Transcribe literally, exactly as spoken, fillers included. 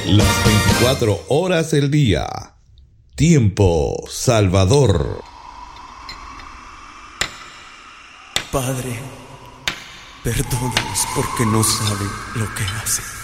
Las veinticuatro horas del día. Tiempo Salvador. Padre, perdónalos porque no saben lo que hacen.